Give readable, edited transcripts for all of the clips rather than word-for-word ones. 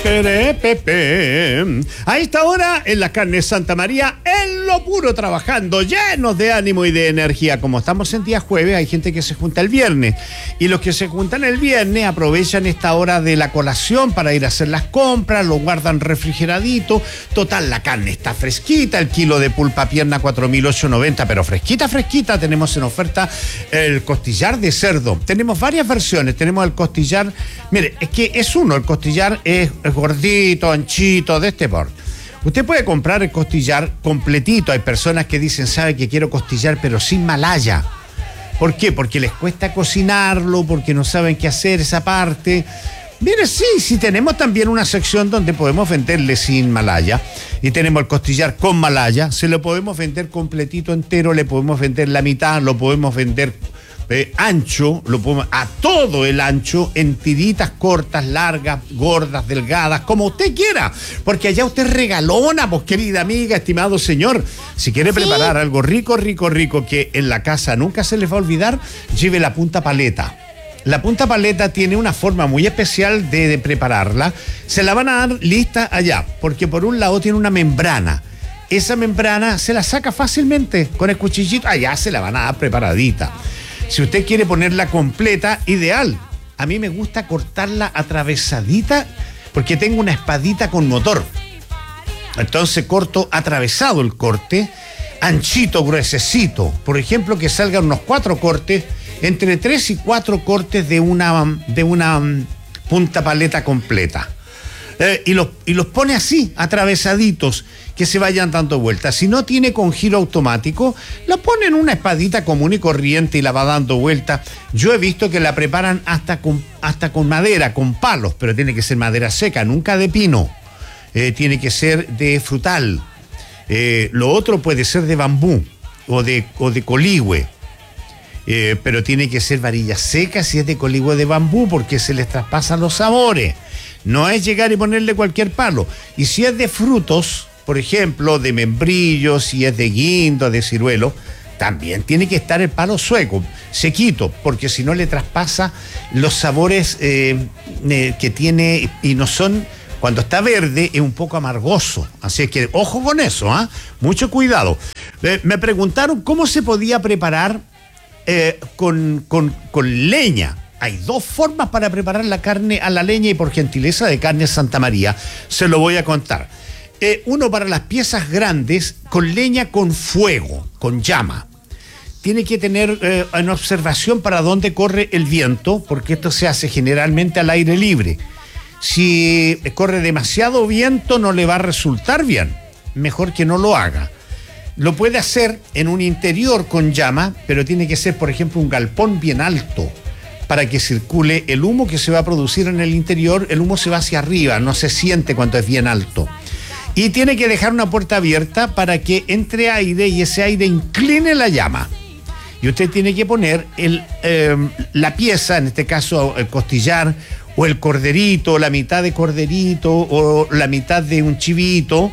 Pepe. A esta hora, en las carnes Santa María, en lo puro trabajando, llenos de ánimo y de energía. Como estamos en día jueves, hay gente que se junta el viernes. Y los que se juntan el viernes aprovechan esta hora de la colación para ir a hacer las compras, lo guardan refrigeradito. Total, la carne está fresquita, el kilo de pulpa pierna 4.890, pero fresquita, fresquita. Tenemos en oferta el costillar de cerdo. Tenemos varias versiones. Tenemos el costillar, mire, es que es uno, el costillar es gordito, anchito, de este porte. Usted puede comprar el costillar completito. Hay personas que dicen, sabe que quiero costillar, pero sin malaya. ¿Por qué? Porque les cuesta cocinarlo, porque no saben qué hacer esa parte. Mire, sí, tenemos también una sección donde podemos venderle sin malaya. Y tenemos el costillar con malaya. Se lo podemos vender completito entero, le podemos vender la mitad, lo podemos vender ancho, lo podemos a todo el ancho, en tiritas cortas, largas, gordas, delgadas, como usted quiera, porque allá usted regalona, pues querida amiga, estimado señor. Si quiere preparar algo rico que en la casa nunca se les va a olvidar, lleve la punta paleta. La punta paleta tiene una forma muy especial de prepararla. Se la van a dar lista allá, porque por un lado tiene una membrana. Esa membrana se la saca fácilmente con el cuchillito, allá se la van a dar preparadita. Si usted quiere ponerla completa, ideal. A mí me gusta cortarla atravesadita porque tengo una espadita con motor. Entonces corto atravesado el corte, anchito, gruesecito. Por ejemplo, que salgan unos 4 cortes, entre 3 y 4 cortes de una punta paleta completa. Y los pone así, atravesaditos, que se vayan dando vueltas. Si no tiene con giro automático, lo pone en una espadita común y corriente y la va dando vueltas. Yo he visto que la preparan hasta con madera, con palos, pero tiene que ser madera seca, nunca de pino. Tiene que ser de frutal. Lo otro puede ser de bambú o de coligüe. Pero tiene que ser varilla seca si es de coligüe de bambú, porque se les traspasan los sabores. No es llegar y ponerle cualquier palo. Y si es de frutos, por ejemplo, de membrillo, si es de guindo, de ciruelo, también tiene que estar el palo sueco, sequito, porque si no le traspasa los sabores que tiene, y no son, cuando está verde, es un poco amargoso. Así es que ojo con eso, ¿ah? Mucho cuidado. Me preguntaron cómo se podía preparar con leña. Hay 2 formas para preparar la carne a la leña, y por gentileza de Carnes Santa María se lo voy a contar. Uno para las piezas grandes, con leña con fuego, con llama. Tiene que tener en observación para dónde corre el viento, porque esto se hace generalmente al aire libre. Si corre demasiado viento no le va a resultar bien, mejor que no lo haga. Lo puede hacer en un interior con llama, pero tiene que ser, por ejemplo, un galpón bien alto, para que circule el humo que se va a producir en el interior. El humo se va hacia arriba, no se siente cuando es bien alto. Y tiene que dejar una puerta abierta para que entre aire y ese aire incline la llama. Y usted tiene que poner la pieza, en este caso el costillar, o el corderito, la mitad de corderito, o la mitad de un chivito,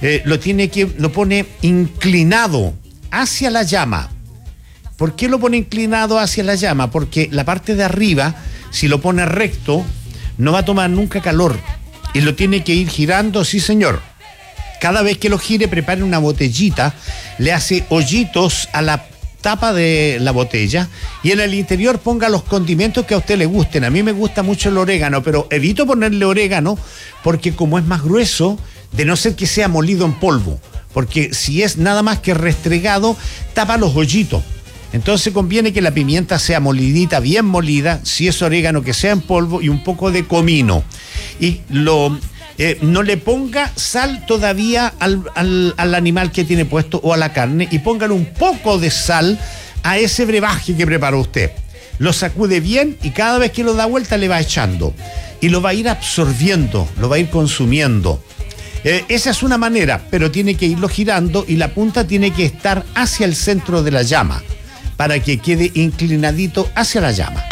lo pone inclinado hacia la llama. ¿Por qué lo pone inclinado hacia la llama? Porque la parte de arriba, si lo pone recto, no va a tomar nunca calor. Y lo tiene que ir girando, sí señor. Cada vez que lo gire, prepare una botellita, le hace hoyitos a la tapa de la botella y en el interior ponga los condimentos que a usted le gusten. A mí me gusta mucho el orégano, pero evito ponerle orégano porque como es más grueso, de no ser que sea molido en polvo, porque si es nada más que restregado, tapa los hoyitos. Entonces conviene que la pimienta sea molidita, bien molida, si es orégano que sea en polvo, y un poco de comino. Y no le ponga sal todavía al animal que tiene puesto o a la carne, y póngale un poco de sal a ese brebaje que preparó usted. Lo sacude bien y cada vez que lo da vuelta le va echando. Y lo va a ir absorbiendo, lo va a ir consumiendo. Esa es una manera, pero tiene que irlo girando y la punta tiene que estar hacia el centro de la llama, para que quede inclinadito hacia la llama.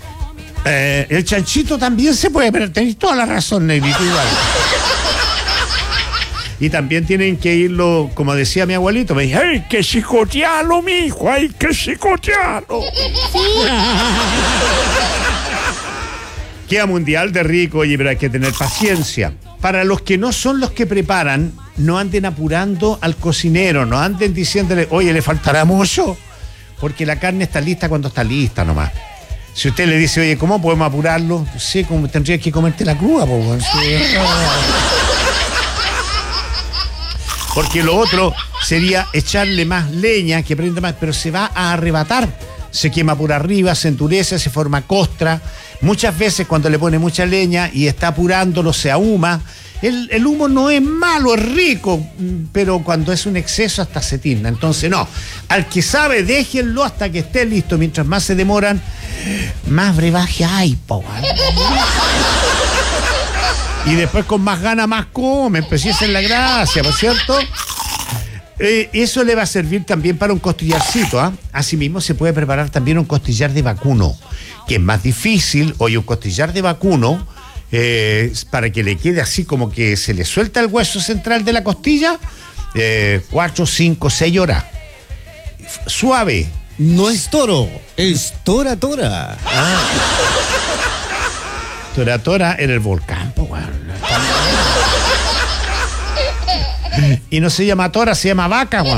El chanchito también se puede, pero tenéis toda la razón, Negrito, igual. Y también tienen que irlo, como decía mi abuelito, me dice, hay que chicotearlo, mijo, hay que chicotearlo. Sí. Queda mundial de rico, oye, pero hay que tener paciencia. para los que no son los que preparan, no anden apurando al cocinero, no anden diciéndole, oye, le faltará mucho, porque la carne está lista cuando está lista nomás. Si usted le dice, oye, ¿cómo podemos apurarlo? No sé, como tendría que comerte la cruda, po. Porque lo otro sería echarle más leña, que prenda más, pero se va a arrebatar. Se quema por arriba, se endurece, se forma costra. Muchas veces cuando le pone mucha leña y está apurándolo, se ahuma. El humo no es malo, es rico, pero cuando es un exceso hasta se tizna. Entonces no, al que sabe, déjenlo hasta que esté listo. Mientras más se demoran, más brebaje hay, po. Y después con más ganas más comen, pues si esa es la gracia, ¿por cierto? Eso le va a servir también para un costillarcito, ¿ah? Asimismo se puede preparar también un costillar de vacuno, que es más difícil. Oye, un costillar de vacuno, para que le quede así como que se le suelta el hueso central de la costilla, 4, 5, 6 horas. Suave. No es toro, es tora. Tora en el volcán, po, weón. Y no se llama tora, se llama vaca, weón.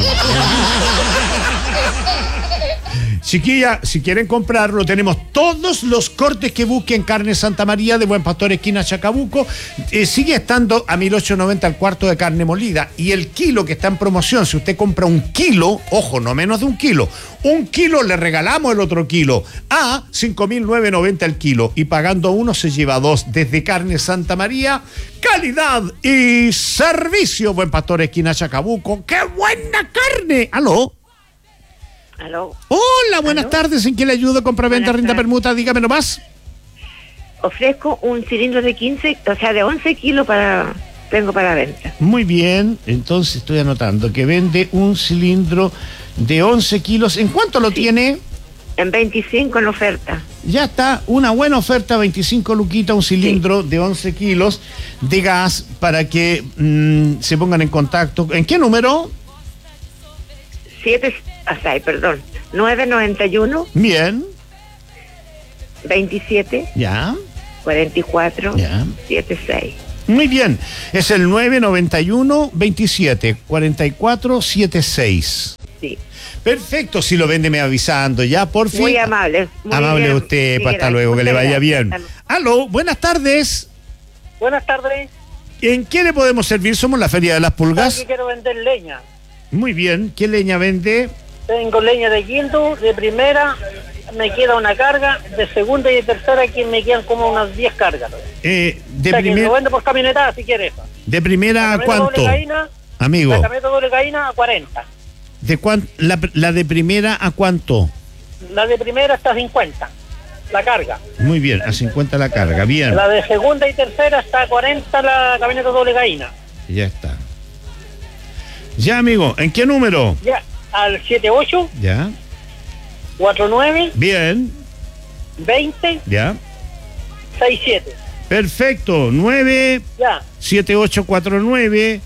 Chiquilla, si quieren comprarlo, tenemos todos los cortes que busquen. Carne Santa María de Buen Pastor, esquina Chacabuco. Sigue estando a 1.890 el cuarto de carne molida. Y el kilo que está en promoción, si usted compra un kilo, ojo, no menos de un kilo, le regalamos el otro kilo a 5.990 el kilo. Y pagando uno se lleva dos. Desde Carne Santa María, calidad y servicio. Buen Pastor, esquina Chacabuco. ¡Qué buena carne! ¿Aló? ¿Aló? Hola, buenas tardes. ¿En qué le ayudo? Compra-venta, renta, permuta, dígame nomás. Ofrezco un cilindro de 15, o sea, de 11 kilos tengo para venta. Muy bien, entonces estoy anotando que vende un cilindro de 11 kilos. ¿En cuánto lo tiene? En 25 en oferta. Ya está, una buena oferta, 25 luquitas, un cilindro de 11 kilos de gas para que se pongan en contacto. ¿En qué número? 991. Bien. 27. Ya. 44. Ya. 76. Muy bien. Es el 991 27 44 76. Sí. Perfecto, si lo vende me avisando ya, por fin. Muy amable. Muy amable bien. usted, Sí, pues hasta luego, que le vaya bien. Gracias. Aló, buenas tardes. Buenas tardes. ¿En qué le podemos servir? Somos la Feria de las Pulgas. Aquí quiero vender leña. Muy bien, ¿qué leña vende? Tengo leña de guindo, de primera, me queda una carga, de segunda y de tercera aquí me quedan como unas 10 cargas. De Que lo vendo por camioneta si quieres. ¿De primera a cuánto? Amigo. La camioneta doble caína a 40. ¿De cuánto? La de primera a cuánto? La de primera está a 50, la carga. Muy bien, a 50 la carga, bien. La de segunda y tercera está a 40 la camioneta doble caína. Ya está. Ya, amigo, ¿en qué número? Ya, al 78, Ya. 49, Bien. 20, Ya. 67. Perfecto. 9 Ya. 7849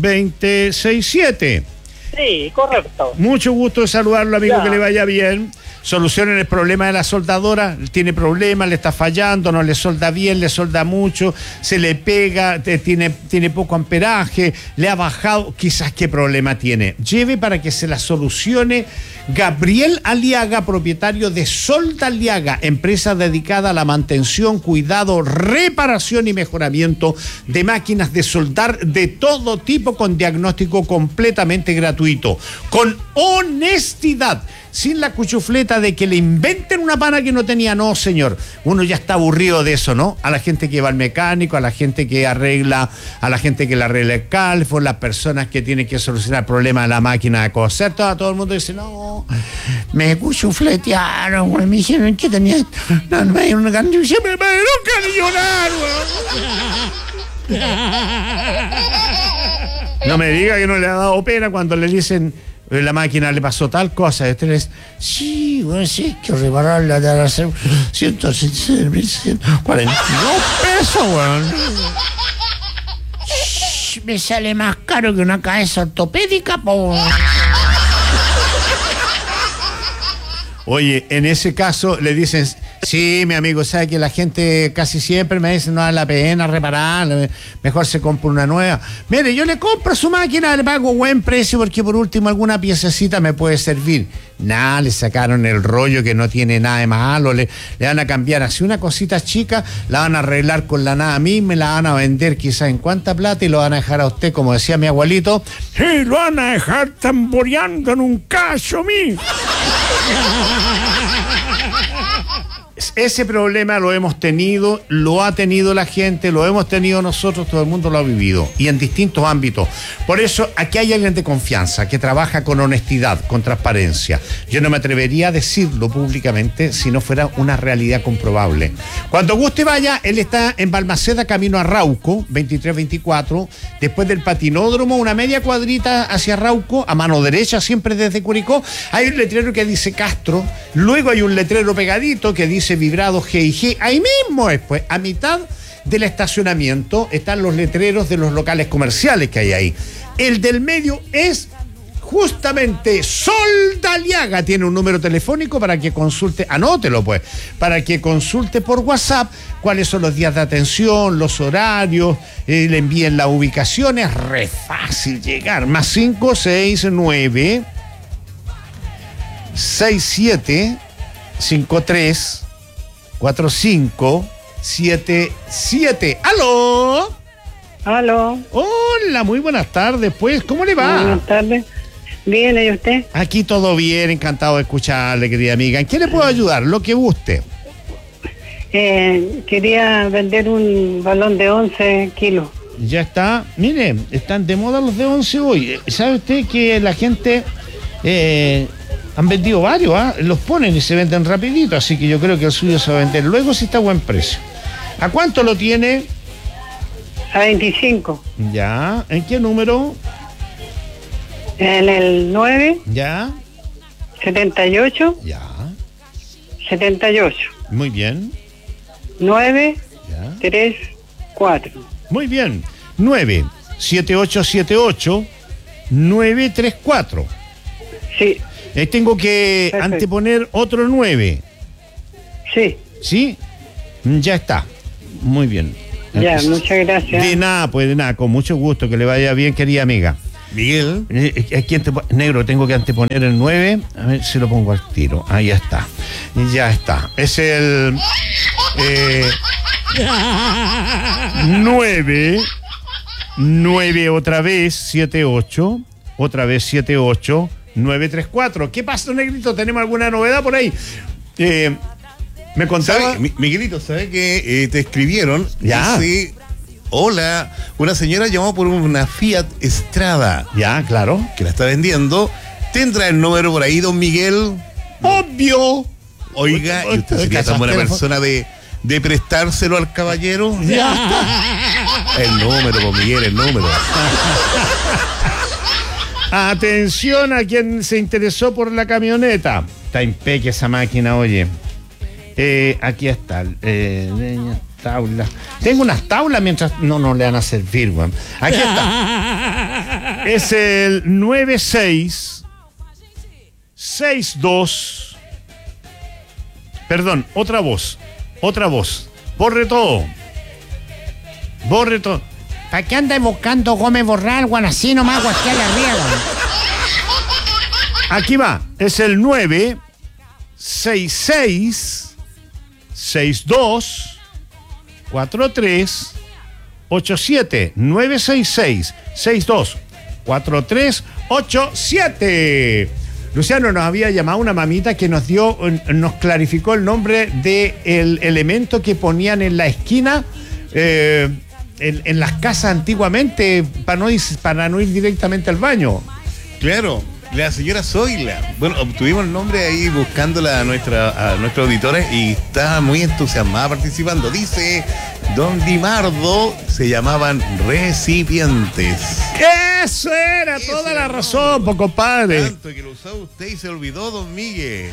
2067. Sí, correcto. Mucho gusto de saludarlo, amigo, Ya. que le vaya bien. Solucionen el problema de la soldadora. Tiene problemas, le está fallando, no le solda bien, le solda mucho, se le pega, tiene poco amperaje, le ha bajado. Quizás qué problema tiene. Lleve para que se la solucione Gabriel Aliaga, propietario de Solda Aliaga, empresa dedicada a la mantención, cuidado, reparación y mejoramiento de máquinas de soldar de todo tipo, con diagnóstico completamente gratuito, con honestidad, sin la cuchufleta de que le inventen una pana que no tenía. No, señor, uno ya está aburrido de eso, ¿no? A la gente que va al mecánico, a la gente que arregla, a la gente que le arregla el calfo, las personas que tienen que solucionar problemas de la máquina de coser, todo el mundo dice, no, me cuchufletearon, güey, me dijeron que tenía, no, me dieron una canción, me dieron que llorar, güey. No me diga que no le ha dado pena cuando le dicen, la máquina le pasó tal cosa. Y ustedes, sí, bueno, sí, hay que repararla, de hacer 142 pesos, weón. Me sale más caro que una cabeza ortopédica, po. Oye, en ese caso le dicen, Sí, mi amigo, sabe que la gente casi siempre me dice no vale la pena repararla, mejor se compra una nueva. Mire, yo le compro su máquina, le pago buen precio porque por último alguna piececita me puede servir. Nada, le sacaron el rollo que no tiene nada de malo, le van a cambiar así una cosita chica, la van a arreglar con la nada misma y la van a vender quizás en cuánta plata y lo van a dejar a usted, como decía mi abuelito, sí, lo van a dejar tamboreando en un cacho mío. Ese problema lo hemos tenido, lo ha tenido la gente, lo hemos tenido nosotros, todo el mundo lo ha vivido y en distintos ámbitos. Por eso aquí hay alguien de confianza que trabaja con honestidad, con transparencia. Yo no me atrevería a decirlo públicamente si no fuera una realidad comprobable. Cuando guste vaya, él está en Balmaceda, camino a Rauco, 23-24, después del patinódromo, una media cuadrita hacia Rauco, a mano derecha, siempre desde Curicó. Hay un letrero que dice Castro, luego hay un letrero pegadito que dice Vibrado G&G, ahí mismo después, a mitad del estacionamiento están los letreros de los locales comerciales que hay ahí. El del medio es justamente Soldaliaga, tiene un número telefónico para que consulte, anótelo pues, para que consulte por WhatsApp cuáles son los días de atención, los horarios, le envíen la ubicación, es re fácil llegar, más 569 67 53 4577. ¡Aló! Aló. Hola, muy buenas tardes, pues. ¿Cómo le va? Buenas tardes. Bien, ¿y usted? Aquí todo bien, encantado de escucharle, querida amiga. ¿En qué le puedo ayudar? Lo que guste. Quería vender un balón de 11 kilos. Ya está. Mire, están de moda los de 11 hoy. ¿Sabe usted que la gente... han vendido varios, los ponen y se venden rapidito, así que yo creo que el suyo se va a vender luego si está a buen precio. ¿A cuánto lo tiene? A 25. Ya, ¿en qué número? En el 9. Ya. 78. Ya. 78. Muy bien. 9. Ya. 3, 4. Muy bien. 9, 7878, 934. Sí. Tengo que Perfecto. anteponer otro 9. Sí. ¿Sí? Ya está. Muy bien. Ya, muchas gracias. De nada, pues de nada, con mucho gusto, que le vaya bien, querida amiga. Miguel. Negro, tengo que anteponer el 9, a ver si lo pongo al tiro. Ahí está. Ya está. Es el 9 otra vez, 78, otra vez 78, 934. ¿Qué pasa, Negrito? ¿Tenemos alguna novedad por ahí? Me contaba... Miguelito, ¿sabes que te escribieron? Ya. Dice, hola, una señora llamó por una Fiat Strada. Ya, claro. Que la está vendiendo. ¿Tendrá el número por ahí, don Miguel? ¡Obvio! Oiga, ¿y usted sería tan buena persona de prestárselo al caballero? Ya está. El número, don Miguel, el número. Atención a quien se interesó por la camioneta. Está impeque esa máquina, oye. Aquí está. Tabla. Tengo unas tablas mientras... No le van a servir, weón. Aquí está. Es el 9662. Perdón, otra voz. Borre todo. ¿Para qué anda buscando Gómez Borral, weón? Así nomás, guasquear la riega. Aquí va. Es el 966 62 43 87 966 62 43 87. Luciano, nos había llamado una mamita que nos clarificó el nombre del elemento que ponían en la esquina en las casas antiguamente para no ir directamente al baño. Claro. La señora Zoila. Bueno, obtuvimos el nombre ahí buscándola a nuestros auditores y está muy entusiasmada participando. Dice, Don Dimardo se llamaban recipientes. Eso era toda la razón, po, compadre. Tanto que lo usaba usted y se olvidó, don Miguel.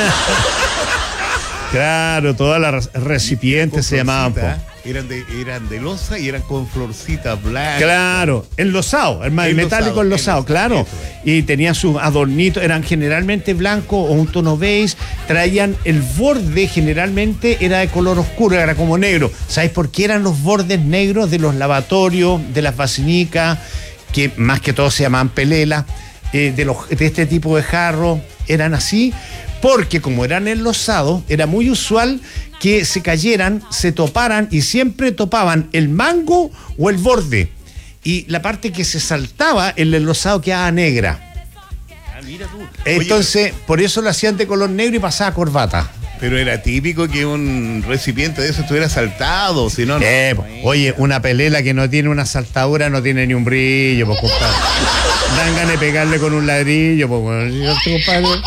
Claro, todas las recipientes se llamaban, po. Eran de loza y eran con florcitas blancas. Claro, enlosado, el metálico enlosado, claro. Y tenían sus adornitos, eran generalmente blancos o un tono beige. Traían el borde, generalmente era de color oscuro, era como negro. ¿Sabes por qué eran los bordes negros de los lavatorios, de las basinicas, que más que todo se llamaban pelelas, de este tipo de jarros? Eran así porque como eran enlosados, era muy usual que se cayeran, se toparan y siempre topaban el mango o el borde. Y la parte que se saltaba, el enlosado quedaba negra. Mira tú. Entonces, por eso lo hacían de color negro y pasaba corbata. Pero era típico que un recipiente de eso estuviera saltado, si no, no. Oye, una pelela que no tiene una saltadura no tiene ni un brillo, pues, compadre. Dan ganas de pegarle con un ladrillo, pues, bueno, compadre.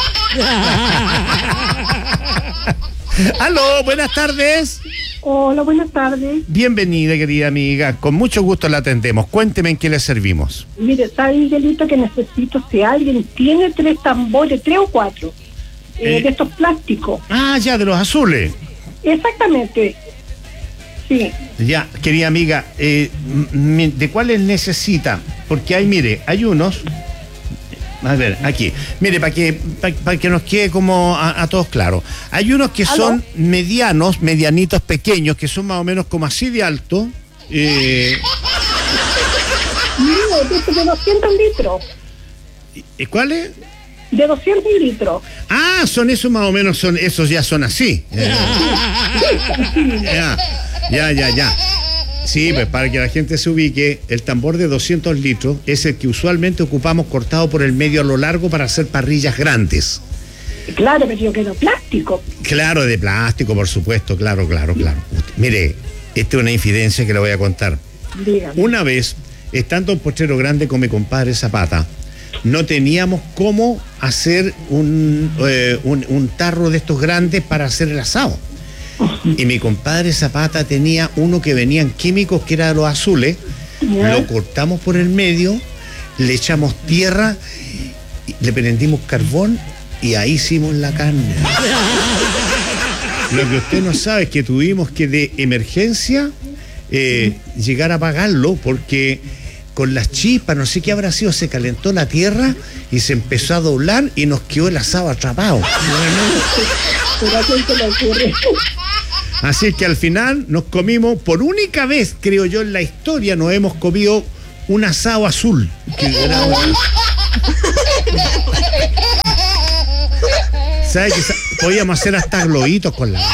Aló, buenas tardes. Hola, buenas tardes. Bienvenida, querida amiga. Con mucho gusto la atendemos. Cuénteme en qué le servimos. Mire, ¿sabe, Miguelito, que necesito si alguien tiene 3 tambores, 3 o 4, de estos plásticos? Ah, ya, de los azules. Exactamente. Sí. Ya, querida amiga, ¿de cuáles necesita? Porque hay, mire, hay unos... A ver, aquí. Mire, para que nos quede como a todos claro. Hay unos que son medianos, medianitos pequeños, que son más o menos como así de alto. Mire, de 200 litros. ¿Cuáles? De 200 litros. Ah, son esos más o menos, esos ya son así. Ya. Sí, pues para que la gente se ubique, el tambor de 200 litros es el que usualmente ocupamos cortado por el medio a lo largo para hacer parrillas grandes. Claro, pero yo quiero plástico. Claro, de plástico, por supuesto, claro. Mire, esta es una infidencia que le voy a contar. Dígame. Una vez, estando en Potrero Grande con mi compadre Zapata, no teníamos cómo hacer un tarro de estos grandes para hacer el asado. Y mi compadre Zapata tenía uno que venían químicos, que era de los azules. Lo cortamos por el medio, le echamos tierra, le prendimos carbón y ahí hicimos la carne. Lo que usted no sabe es que tuvimos que de emergencia llegar a apagarlo porque con las chispas, no sé qué habrá sido, se calentó la tierra y se empezó a doblar y nos quedó el asado atrapado. Así es que al final nos comimos, por única vez, creo yo, en la historia, nos hemos comido un asado azul. ¿Sabes que podíamos hacer hasta globitos con la...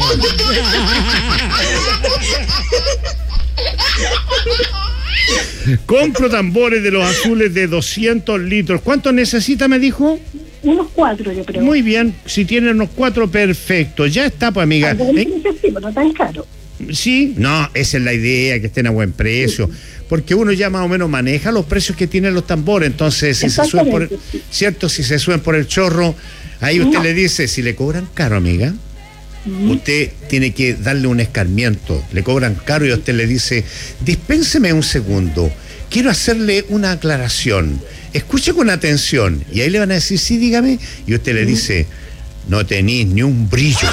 Compro tambores de los azules de 200 litros. ¿Cuántos necesita, me dijo? Unos 4, yo creo. Muy bien, si tienen unos 4, perfecto. Ya está, pues, amiga. No tan caro. Sí, no, esa es la idea, que estén a buen precio. Porque uno ya más o menos maneja los precios que tienen los tambores. Entonces, si se suben por el, ¿cierto? Si se suben por el chorro, ahí usted le dice, si le cobran caro, amiga, usted tiene que darle un escarmiento. Le cobran caro y usted le dice, dispénseme un segundo, quiero hacerle una aclaración, escuche con atención. Y ahí le van a decir, sí, dígame. Y usted le dice, no tenís ni un brillo.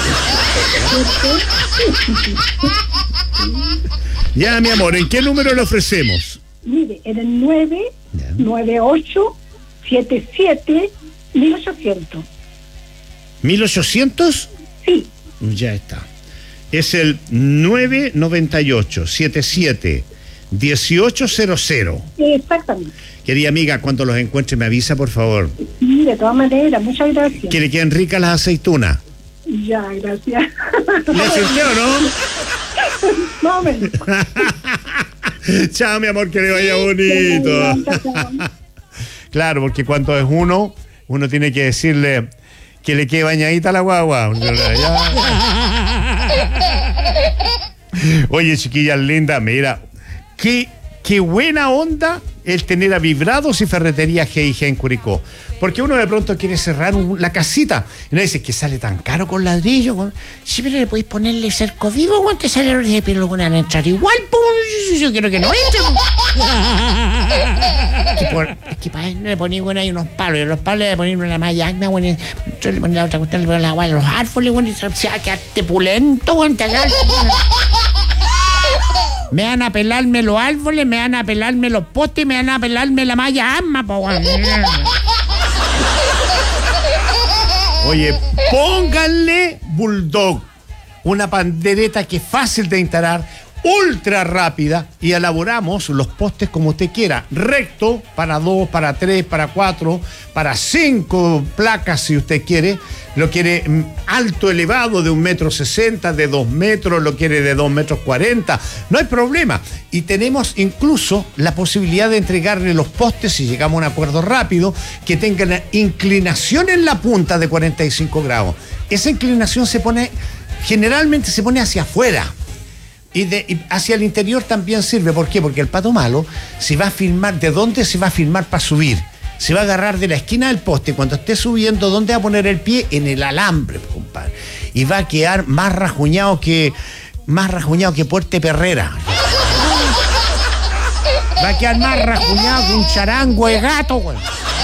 Ya, mi amor, ¿en qué número le ofrecemos? Mire, en el 99877 1800. ¿1800? Sí. Ya está. Es el 998-77 1800. Exactamente. Querida amiga, cuando los encuentre me avisa, por favor. Sí, de todas maneras, muchas gracias. ¿Que le queden ricas las aceitunas? Ya, gracias. ¿Le acerté o no? Más o menos. Chao, mi amor, que le vaya bonito. Claro, porque cuando es uno tiene que decirle que le quede bañadita a la guagua. Oye, chiquillas lindas, mira, qué qué buena onda el tener a Vibrados y Ferretería G&G en Curicó. Porque uno de pronto quiere cerrar la casita y uno dice que sale tan caro con ladrillo. Sí, pero le podéis ponerle cerco vivo, ¿cuánto te sale? Pero luego van a entrar igual, pues yo quiero que no entre. Es que para eso le poní, bueno, hay unos palos, y los palos le poní una malla, bueno, yo le ponía la otra cuestión, le ponía la agua a los árboles, bueno, y se va a quedarte pulento, bueno, me van a pelarme los árboles, me van a pelarme los postes, me van a pelarme la malla arma, pues. Oye, pónganle Bulldog, una pandereta que es fácil de instalar, ultra rápida, y elaboramos los postes como usted quiera, recto, para 2, para 3, para 4, para 5 placas si usted quiere, lo quiere alto, elevado, de 1,60 m, de 2 metros, lo quiere de 2,40 m, no hay problema. Y tenemos incluso la posibilidad de entregarle los postes, si llegamos a un acuerdo rápido, que tengan inclinación en la punta de 45 grados. Esa inclinación generalmente se pone hacia afuera. Y hacia el interior también sirve. ¿Por qué? Porque el pato malo se va a filmar. ¿De dónde se va a filmar para subir? Se va a agarrar de la esquina del poste. Cuando esté subiendo, ¿dónde va a poner el pie? En el alambre, compadre. Y va a quedar más rajuñado que Puerte Perrera. Va a quedar más rajuñado que un charango de gato, güey.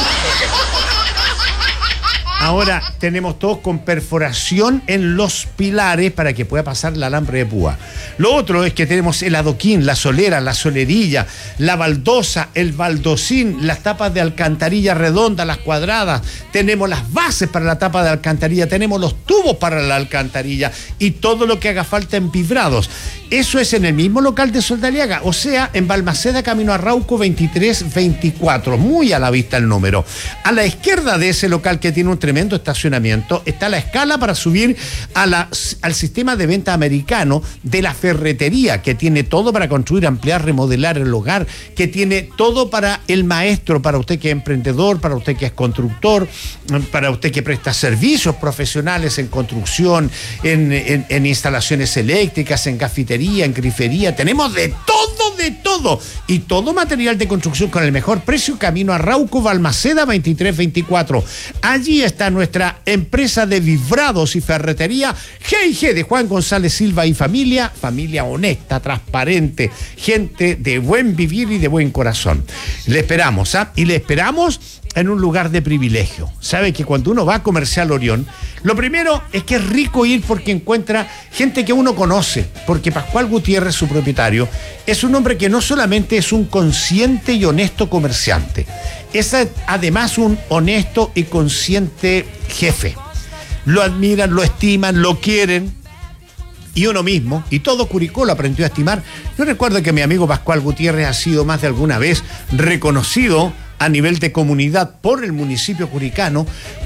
Ahora tenemos todos con perforación en los pilares para que pueda pasar el alambre de púa. Lo otro es que tenemos el adoquín, la solera, la solerilla, la baldosa, el baldocín, las tapas de alcantarilla redonda, las cuadradas. Tenemos las bases para la tapa de alcantarilla, tenemos los tubos para la alcantarilla y todo lo que haga falta en Vibrados. Eso es en el mismo local de Soldaliaga, o sea, en Balmaceda, camino a Arauco 2324, muy a la vista el número. A la izquierda de ese local, que tiene un tremendo estacionamiento, está la escala para subir al sistema de venta americano de la ferretería, que tiene todo para construir, ampliar, remodelar el hogar, que tiene todo para el maestro, para usted que es emprendedor, para usted que es constructor, para usted que presta servicios profesionales en construcción, en instalaciones eléctricas, en cafetería, en grifería. Tenemos de todo, y todo material de construcción con el mejor precio. Camino a Arauco, Balmaceda 2324. Allí está nuestra empresa de Vibrados y Ferretería G&G de Juan González Silva y familia honesta, transparente, gente de buen vivir y de buen corazón. Le esperamos, y le esperamos en un lugar de privilegio. Sabe que cuando uno va a Comercial Orión, lo primero es que es rico ir porque encuentra gente que uno conoce, porque Pascual Gutiérrez, su propietario, es un hombre que no solamente es un consciente y honesto comerciante, es además un honesto y consciente jefe. Lo admiran, lo estiman, lo quieren, y uno mismo, y todo Curicó lo aprendió a estimar. Yo recuerdo que mi amigo Pascual Gutiérrez ha sido más de alguna vez reconocido a nivel de comunidad por el municipio curicano